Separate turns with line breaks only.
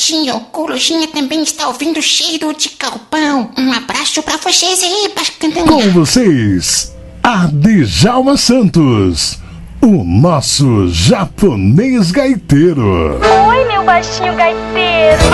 baixinho. Corujinha também está ouvindo cheiro de galpão. Um abraço pra vocês aí, Bascantão.
Com vocês, a Djalma Santos, o nosso japonês gaiteiro.
Oi, meu baixinho gaiteiro.